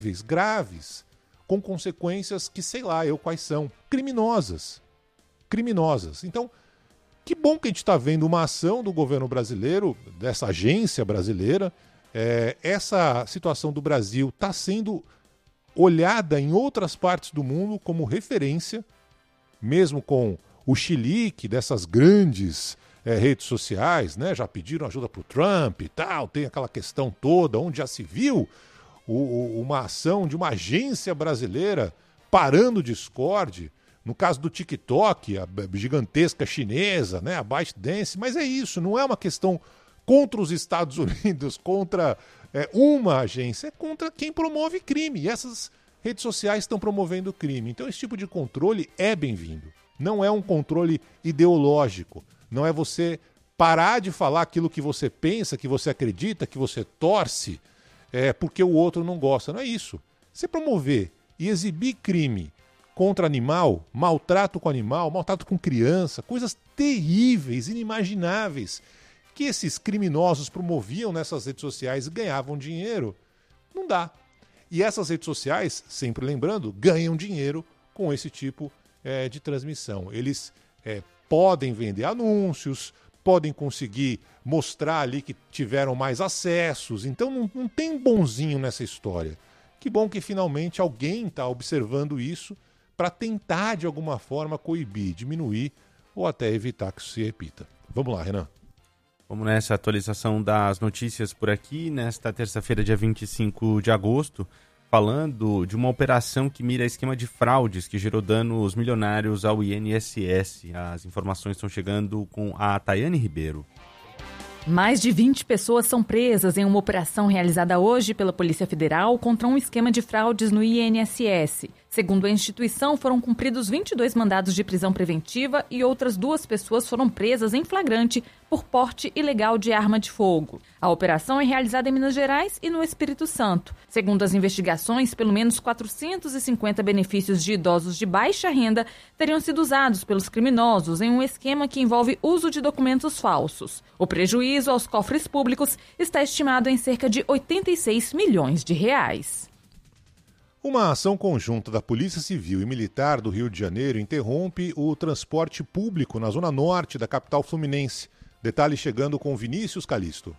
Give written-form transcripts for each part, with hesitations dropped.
graves, com consequências que sei lá eu quais são, criminosas. Então, que bom que a gente está vendo uma ação do governo brasileiro, dessa agência brasileira. Essa situação do Brasil está sendo olhada em outras partes do mundo como referência, mesmo com o chilique dessas grandes redes sociais, né? Já pediram ajuda para o Trump e tal, tem aquela questão toda, onde já se viu uma ação de uma agência brasileira parando o Discord, no caso do TikTok, a gigantesca chinesa, né? A ByteDance, mas é isso, não é uma questão contra os Estados Unidos, contra uma agência, é contra quem promove crime, e essas redes sociais estão promovendo crime. Então esse tipo de controle é bem-vindo, não é um controle ideológico. Não é você parar de falar aquilo que você pensa, que você acredita, que você torce, porque o outro não gosta. Não é isso. Você promover e exibir crime contra animal, maltrato com animal, maltrato com criança, coisas terríveis, inimagináveis, que esses criminosos promoviam nessas redes sociais e ganhavam dinheiro, não dá. E essas redes sociais, sempre lembrando, ganham dinheiro com esse tipo de transmissão. Eles podem vender anúncios, podem conseguir mostrar ali que tiveram mais acessos. Então não tem bonzinho nessa história. Que bom que finalmente alguém está observando isso para tentar de alguma forma coibir, diminuir ou até evitar que isso se repita. Vamos lá, Renan. Vamos nessa atualização das notícias por aqui, nesta terça-feira, dia 25 de agosto. Falando de uma operação que mira esquema de fraudes que gerou danos milionários ao INSS. As informações estão chegando com a Tayane Ribeiro. Mais de 20 pessoas são presas em uma operação realizada hoje pela Polícia Federal contra um esquema de fraudes no INSS. Segundo a instituição, foram cumpridos 22 mandados de prisão preventiva e outras 2 pessoas foram presas em flagrante por porte ilegal de arma de fogo. A operação é realizada em Minas Gerais e no Espírito Santo. Segundo as investigações, pelo menos 450 benefícios de idosos de baixa renda teriam sido usados pelos criminosos em um esquema que envolve uso de documentos falsos. O prejuízo aos cofres públicos está estimado em cerca de 86 milhões de reais. Uma ação conjunta da Polícia Civil e Militar do Rio de Janeiro interrompe o transporte público na zona norte da capital fluminense. Detalhe chegando com Vinícius Calisto.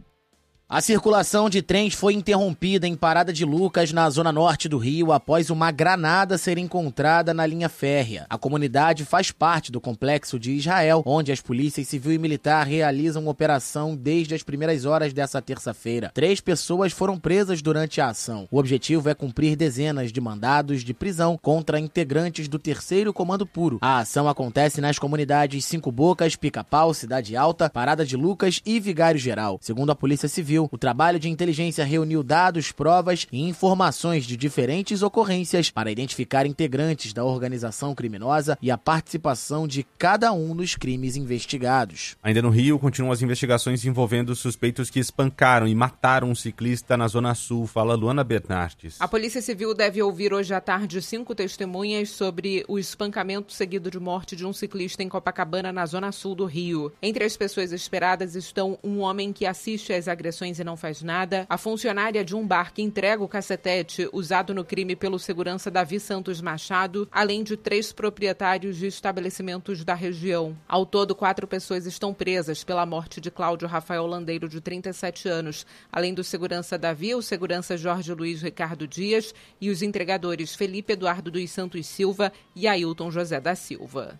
A circulação de trens foi interrompida em Parada de Lucas, na zona norte do Rio, após uma granada ser encontrada na linha férrea. A comunidade faz parte do Complexo de Israel, onde as polícias civil e militar realizam uma operação desde as primeiras horas dessa terça-feira. 3 pessoas foram presas durante a ação. O objetivo é cumprir dezenas de mandados de prisão contra integrantes do 3º Comando Puro. A ação acontece nas comunidades Cinco Bocas, Pica-Pau, Cidade Alta, Parada de Lucas e Vigário Geral. Segundo a Polícia Civil, o trabalho de inteligência reuniu dados, provas e informações de diferentes ocorrências para identificar integrantes da organização criminosa e a participação de cada um nos crimes investigados. Ainda no Rio, continuam as investigações envolvendo suspeitos que espancaram e mataram um ciclista na Zona Sul. Fala Luana Bernardes. A Polícia Civil deve ouvir hoje à tarde 5 testemunhas sobre o espancamento seguido de morte de um ciclista em Copacabana, na Zona Sul do Rio. Entre as pessoas esperadas estão um homem que assiste às agressões e não faz nada, a funcionária de um bar que entrega o cacetete usado no crime pelo segurança Davi Santos Machado, além de 3 proprietários de estabelecimentos da região. Ao todo, 4 pessoas estão presas pela morte de Cláudio Rafael Landeiro, de 37 anos, além do segurança Davi, o segurança Jorge Luiz Ricardo Dias e os entregadores Felipe Eduardo dos Santos Silva e Ailton José da Silva.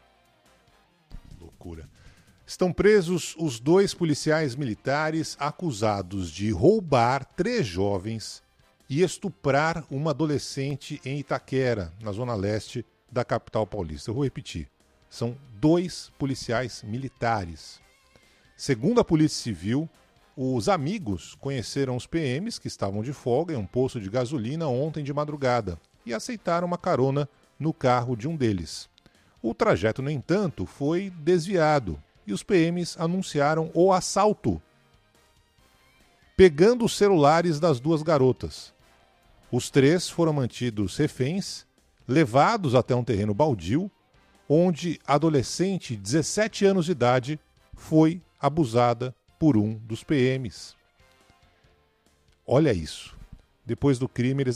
Loucura. Estão presos os 2 policiais militares acusados de roubar 3 jovens e estuprar uma adolescente em Itaquera, na zona leste da capital paulista. Eu vou repetir. São 2 policiais militares. Segundo a Polícia Civil, os amigos conheceram os PMs que estavam de folga em um posto de gasolina ontem de madrugada e aceitaram uma carona no carro de um deles. O trajeto, no entanto, foi desviado e os PMs anunciaram o assalto, pegando os celulares das 2 garotas. Os 3 foram mantidos reféns, levados até um terreno baldio, onde a adolescente de 17 anos de idade foi abusada por um dos PMs. Olha isso. depois do crime, eles